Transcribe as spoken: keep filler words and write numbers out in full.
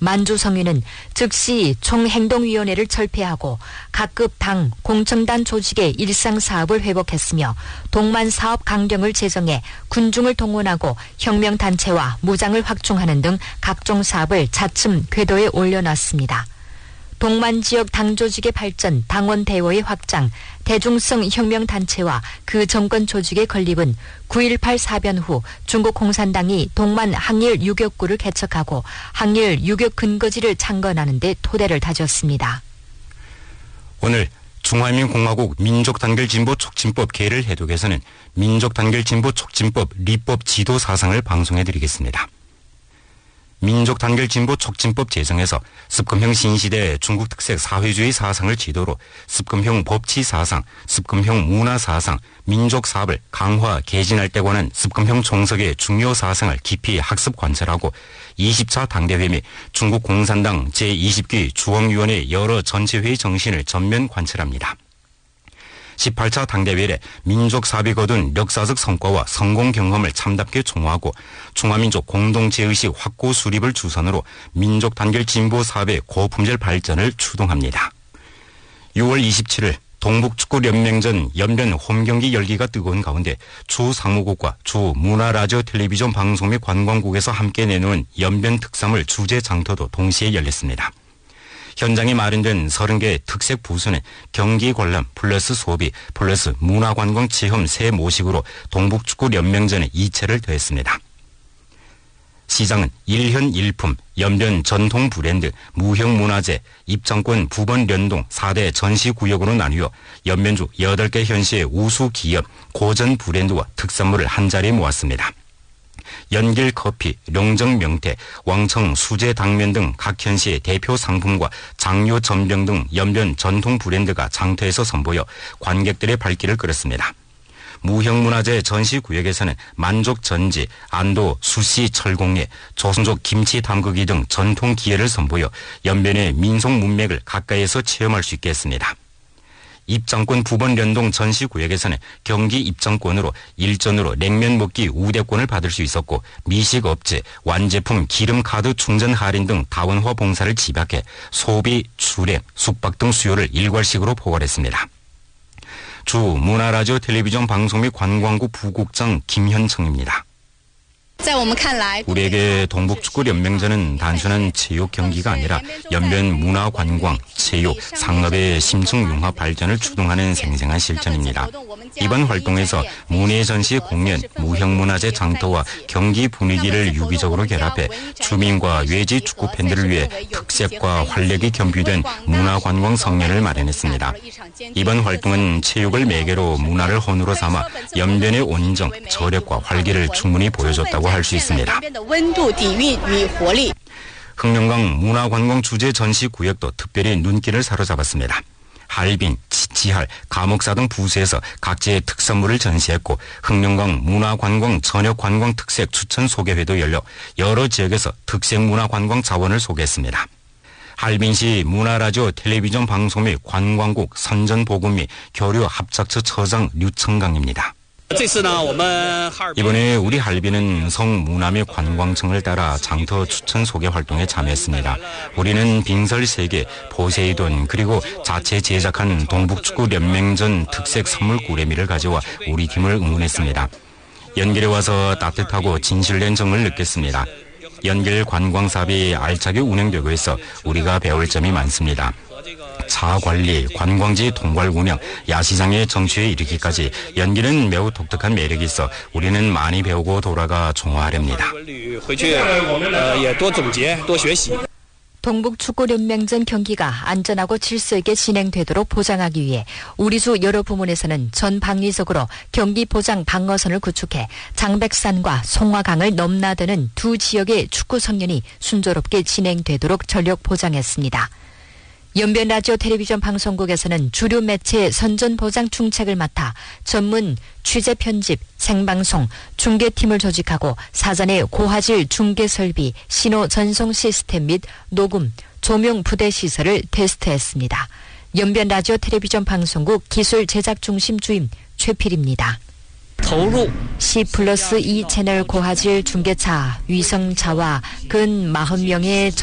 만주성위는 즉시 총행동위원회를 철폐하고 각급 당, 공청단 조직의 일상 사업을 회복했으며 동만 사업 강령을 제정해 군중을 동원하고 혁명단체와 무장을 확충하는 등 각종 사업을 차츰 궤도에 올려놨습니다. 동만 지역 당 조직의 발전, 당원 대회의 확장, 대중성 혁명단체와 그 정권 조직의 건립은 구일팔 사변 후 중국 공산당이 동만 항일 유격구를 개척하고 항일 유격 근거지를 창건하는 데 토대를 다졌습니다. 오늘 중화민공화국 민족단결진보 촉진법 개를 해독에서는 민족단결진보 촉진법 리법 지도 사상을 방송해드리겠습니다. 민족단결진보 촉진법 제정에서 습금형 신시대 중국 특색 사회주의 사상을 지도로 습금형 법치 사상, 습금형 문화 사상, 민족 사업을 강화, 개진할 때 관한 습금형 종석의 중요 사상을 깊이 학습 관찰하고 이십 차 당대회 및 중국 공산당 제이십 기 주황위원회 여러 전체회의 정신을 전면 관찰합니다. 십팔 차 당대회에 민족 사업이 거둔 역사적 성과와 성공 경험을 참답게 총화하고 중화민족 공동체의식 확고 수립을 주선으로 민족 단결 진보 사업의 고품질 발전을 추동합니다. 유월 이십칠일 동북축구연맹전 연변 홈경기 열기가 뜨거운 가운데 주 상무국과 주 문화라디오 텔레비전 방송 및 관광국에서 함께 내놓은 연변 특산물 주제 장터도 동시에 열렸습니다. 현장에 마련된 서른 개의 특색 부스는 경기 관람 플러스 소비 플러스 문화관광 체험 세 모식으로 동북축구연맹전에 이체를 더했습니다. 시장은 일현 일품, 연변 전통 브랜드, 무형문화재, 입장권 부번 연동 사 대 전시구역으로 나뉘어 연변주 여덟 개 현시의 우수 기업, 고전 브랜드와 특산물을 한자리에 모았습니다. 연길 커피, 룡정 명태, 왕청 수제 당면 등 각 현시의 대표 상품과 장료 전병 등 연변 전통 브랜드가 장터에서 선보여 관객들의 발길을 끌었습니다. 무형문화재 전시구역에서는 만족 전지, 안도 수시 철공예, 조선족 김치 담그기 등 전통 기회를 선보여 연변의 민속 문맥을 가까이에서 체험할 수 있게 했습니다. 입장권 부번 연동 전시구역에서는 경기 입장권으로 일전으로 냉면 먹기 우대권을 받을 수 있었고 미식업체, 완제품 기름카드 충전 할인 등 다원화 봉사를 집약해 소비, 출입, 숙박 등 수요를 일괄식으로 포괄했습니다. 주 문화라디오 텔레비전 방송 및 관광국 부국장 김현청입니다. 우리에게 동북축구연맹전은 단순한 체육 경기가 아니라 연변 문화 관광, 체육, 상업의 심층 융합 발전을 추동하는 생생한 실천입니다. 이번 활동에서 문예전시 공연, 무형문화재 장터와 경기 분위기를 유기적으로 결합해 주민과 외지 축구 팬들을 위해 특색과 활력이 겸비된 문화관광 성년을 마련했습니다. 이번 활동은 체육을 매개로 문화를 헌으로 삼아 연변의 온정, 저력과 활기를 충분히 보여줬다고 할 수 있습니다. 흑룡강 문화관광 주제 전시구역도 특별히 눈길을 사로잡았습니다. 할빈, 지할, 감옥사 등 부스에서 각지의 특산물을 전시했고 흑룡강 문화관광 전역관광 특색 추천 소개회도 열려 여러 지역에서 특색 문화관광 자원을 소개했습니다. 할빈시 문화라디오 텔레비전 방송 및 관광국 선전보건 및 교류 합작처 처장 류청강입니다. 이번에 우리 할빈은 성문화 및 관광청을 따라 장터 추천 소개 활동에 참여했습니다. 우리는 빙설 세 개, 포세이돈 그리고 자체 제작한 동북축구연맹전 특색 선물 꾸레미를 가져와 우리 팀을 응원했습니다. 연길에 와서 따뜻하고 진실된 정을 느꼈습니다. 연길 관광사업이 알차게 운영되고 있어 우리가 배울 점이 많습니다. 차 관리, 관광지 통괄 운영, 야시장의 정취에 이르기까지 연길은 매우 독특한 매력이 있어 우리는 많이 배우고 돌아가 종화하렵니다. 동북축구연맹전 경기가 안전하고 질서 있게 진행되도록 보장하기 위해 우리수 여러 부문에서는 전방위적으로 경기 보장 방어선을 구축해 장백산과 송화강을 넘나드는 두 지역의 축구 성년이 순조롭게 진행되도록 전력 보장했습니다. 연변 라디오 텔레비전 방송국에서는 주류 매체 선전 보장 중책을 맡아 전문 취재 편집, 생방송, 중계팀을 조직하고 사전에 고화질 중계 설비, 신호 전송 시스템 및 녹음, 조명 부대 시설을 테스트했습니다. 연변 라디오 텔레비전 방송국 기술 제작 중심 주임 최필입니다. C 플러스 이 채널 고화질 중계차, 위성차와 근 사십 명의